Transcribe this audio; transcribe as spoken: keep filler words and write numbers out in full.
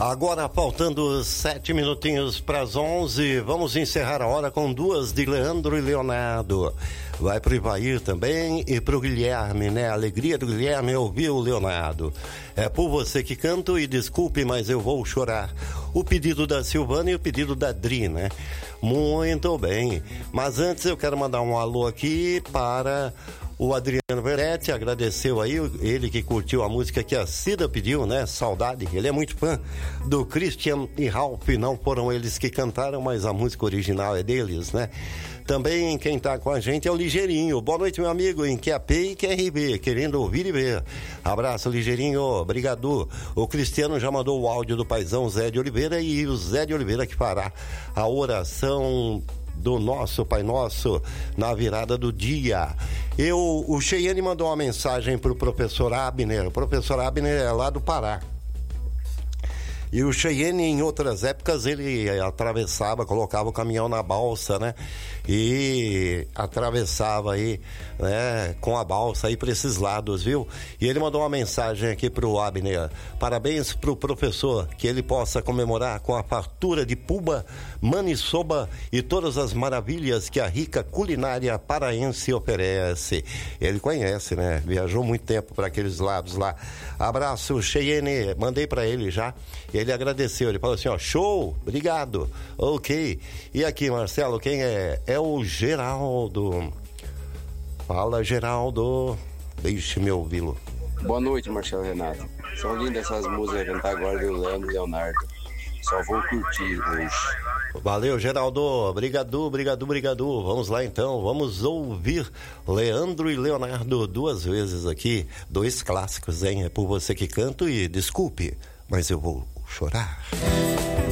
Agora, faltando sete minutinhos para as onze, vamos encerrar a hora com duas de Leandro e Leonardo. Vai pro Ivair também e pro Guilherme, né? A alegria do Guilherme é ouvir o Leonardo. É por você que canto e desculpe, mas eu vou chorar. O pedido da Silvana e o pedido da Dri, né? Muito bem. Mas antes eu quero mandar um alô aqui para o Adriano Veretti, agradeceu aí, ele que curtiu a música que a Cida pediu, né? Saudade, ele é muito fã do Christian e Ralph, não foram eles que cantaram, mas a música original é deles, né? Também quem tá com a gente é o Ligeirinho. Boa noite, meu amigo, em Q A P e Q R B, querendo ouvir e ver. Abraço, Ligeirinho, obrigado. O Cristiano já mandou o áudio do paizão Zé de Oliveira e o Zé de Oliveira que fará a oração do nosso Pai Nosso na virada do dia. Eu, o Cheyenne mandou uma mensagem pro professor Abner. O professor Abner é lá do Pará. E o Cheyenne, em outras épocas, ele atravessava, colocava o caminhão na balsa, né? E atravessava aí, né? Com a balsa aí para esses lados, viu? E ele mandou uma mensagem aqui pro Abner. Parabéns pro professor, que ele possa comemorar com a fartura de puba, maniçoba e todas as maravilhas que a rica culinária paraense oferece. Ele conhece, né? Viajou muito tempo para aqueles lados lá. Abraço, Cheyenne. Mandei para ele já. Ele agradeceu, ele falou assim, ó, show, obrigado, ok. E aqui, Marcelo, quem é? É o Geraldo. Fala, Geraldo, deixe-me ouvi-lo. Boa noite, Marcelo Renato. São lindas essas músicas cantar agora do Leandro e Leonardo. Só vou curtir hoje. Valeu, Geraldo, obrigado, obrigado, obrigado. Vamos lá então, vamos ouvir Leandro e Leonardo duas vezes aqui, dois clássicos, hein? É por você que canto e desculpe, mas eu vou chorar.